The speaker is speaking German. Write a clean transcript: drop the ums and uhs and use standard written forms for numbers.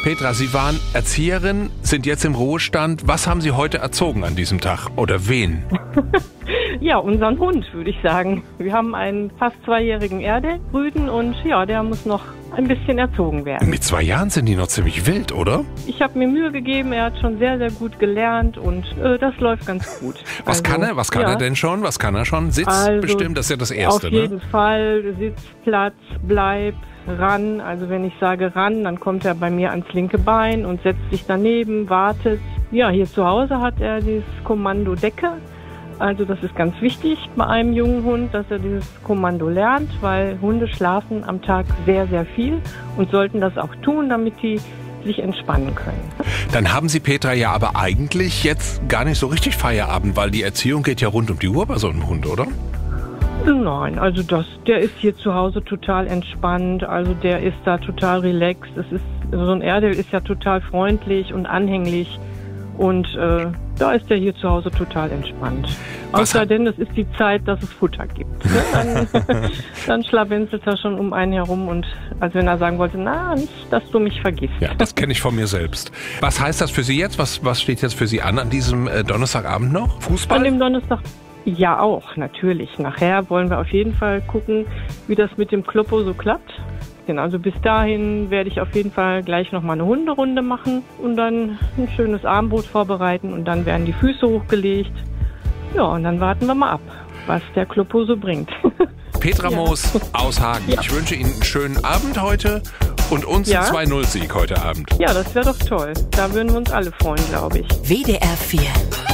Petra, Sie waren Erzieherin, sind jetzt im Ruhestand. Was haben Sie heute erzogen an diesem Tag? Oder wen? Ja, unseren Hund, würde ich sagen. Wir haben einen fast 2-jährigen Erdelrüden und ja, der muss noch ein bisschen erzogen werden. Mit 2 Jahren sind die noch ziemlich wild, oder? Ich habe mir Mühe gegeben, er hat schon sehr, sehr gut gelernt und das läuft ganz gut. Was kann er? Was kann er denn schon? Was kann er schon? Sitz bestimmt, das ist ja das Erste, auf jeden Fall, Sitz, Platz, Bleib, ran. Also wenn ich sage ran, dann kommt er bei mir ans linke Bein und setzt sich daneben, wartet. Ja, hier zu Hause hat er dieses Kommando Decke. Also das ist ganz wichtig bei einem jungen Hund, dass er dieses Kommando lernt, weil Hunde schlafen am Tag sehr, sehr viel und sollten das auch tun, damit die sich entspannen können. Dann haben Sie, Petra, ja aber eigentlich jetzt gar nicht so richtig Feierabend, weil die Erziehung geht ja rund um die Uhr bei so einem Hund, oder? Nein, also der ist hier zu Hause total entspannt, also der ist da total relaxed. So ein Erdel ist ja total freundlich und anhänglich und da ist der hier zu Hause total entspannt. Außer denn, es ist die Zeit, dass es Futter gibt. Ne? Dann schlawenzelt er schon um einen herum und als wenn er sagen wollte, na, nicht, dass du mich vergisst. Ja, das kenne ich von mir selbst. Was heißt das für Sie jetzt? Was steht jetzt für Sie an diesem Donnerstagabend noch? Fußball? An dem Donnerstag? Ja, auch, natürlich. Nachher wollen wir auf jeden Fall gucken, wie das mit dem Kloppo so klappt. Genau, also bis dahin werde ich auf jeden Fall gleich nochmal eine Hunderunde machen und dann ein schönes Abendbrot vorbereiten und dann werden die Füße hochgelegt. Ja, und dann warten wir mal ab, was der Kloppo so bringt. Petra Moos aus Hagen. Ja. Ich wünsche Ihnen einen schönen Abend heute und uns einen 2-0-Sieg heute Abend. Ja, das wäre doch toll. Da würden wir uns alle freuen, glaube ich. WDR 4